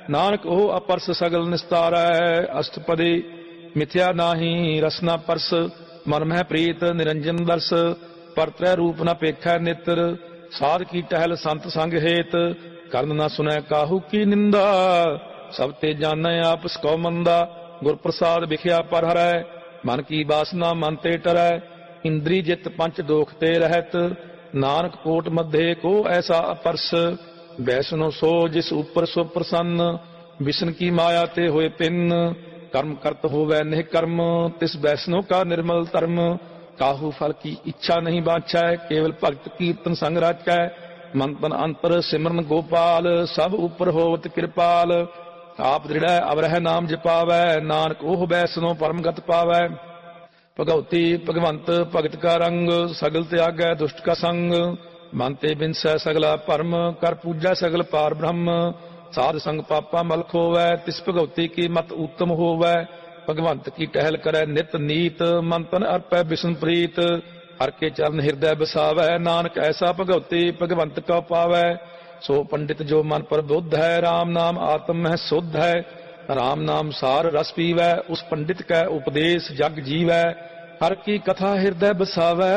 नानक ओह अपरस सगल निस्तारै। अष्टपदी मिथ्या नाही रसना परस, मन मह प्रीत निरंजन दर्श। पर त्रै रूप न पेखै नेत्र, साध की टहल संत संग हेत। कर्ण न सुनै काहू की निंदा, सब ते जानै आपस कौ मंदा। गुर प्रसाद विखिया पर हरै, मन की वासना मन ते टरै। इंद्री जित पंच दोख ते रहत, नानक कोट मध्य को ऐसा अपरस। वैष्णो सो जिस ऊपर सो प्रसन्न, विष्णु की माया ते होए पिन्न। कर्म करत होवै निह कर्म, तिस वैष्णो का निर्मल धर्म। काहू फल की इच्छा नहीं बाछै, केवल भगत कीर्तन संग राचै। मन तन अंतर सिमरन गोपाल, सब ऊपर होवत कृपाल। आप दृढ़ अवरह नाम जपावै, नानक ओह वैष्णो परम गत पावै। भगवती भगवंत भगत का रंग, सगल त्यागै दुष्ट का संग। मन ते बिनसै सगला भरम, कर पूजै सगल पार ब्रह्म। साध संग पापा मल खोवै, तिस भगवती की मत उत्तम होवै। भगवंत की टहल करै नित नीत, मन तन अर्पै विष्णु प्रीत। हर के चरण हृदय बसावै, नानक ऐसा भगवती भगवंत का पावै। सो पंडित जो मन पर बुद्ध है, राम नाम आत्म में शुद्ध है। राम नाम सार रस पीवै, उस पंडित कै उपदेश जग जीवै। हर की कथा हृदय बसावै,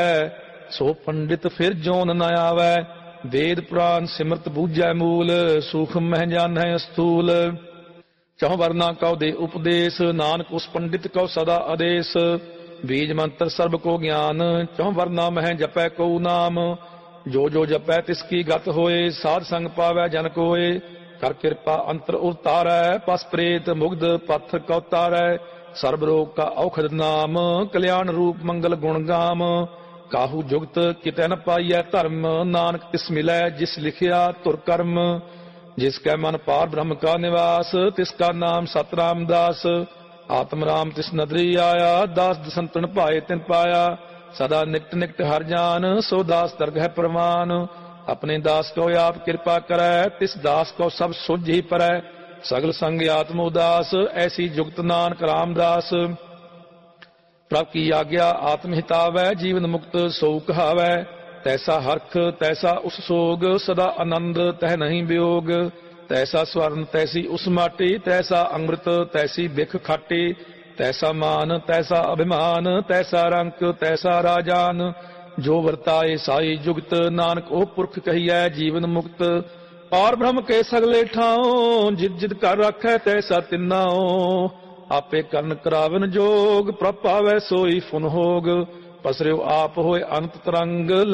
सो पंडित फिर जोन न आवै। वेद पुराण सिमरत बूझै मूल, सूक्ष्म मह जानੈ स्थूल। चौं वर्ना कौ दे उपदेश, नानक उस पंडित कौ सदा आदेश। बीज मंत्र सर्ब को ज्ञान, चौं वर्ना मह जपै को नाम। जो जो जपै तिसकी गत होए, साध संग पावै जन कोय। कर कृपा अंतर उतारै, पस प्रेत मुग्ध पथ कौ तारै। सर्ब रोग का औखद नाम, कल्याण रूप मंगल गुण गाम। काहू जुगत कितै न पाइयै धर्म, नानक तिस मिलै जिस लिखिया तुर कर्म। जिसकै मन पार ब्रह्म का निवास, तिसका नाम सतराम दास। आत्म राम तिस नदरी आया, दास दसंतन पाए तिन पाया। सदा निकट निकट हर जान, सो दास दरगह प्रमाण। अपने दास को आप कृपा करै, तिस दास को सब सुझ ही परै। सगल संग आत्म उदास, ऐसी जुगत नानक रामदास। प्रभ की आज्ञा आत्म हितावै, जीवन मुक्त सो कहावै। तैसा हरख तैसा उस सोग, सदा आनंद तह नहीं वियोग। तैसा स्वर्ण तैसी उस माटी, तैसा अमृत तैसी बिख खाटी। तैसा मान तैसा अभिमान, तैसा रंक तैसा राजान। जो वर्ताए साई जुगत, नानक ओ पुरख कहियै जीवन मुक्त। पार ब्रह्म के सगले ठाओ, जिद जिद कर रखै तैसा तिन्नाओ। आपे करन करावन जोग, प्रभ पावै सोई फुन होग। पसरियो आप होए अनंत तरंग,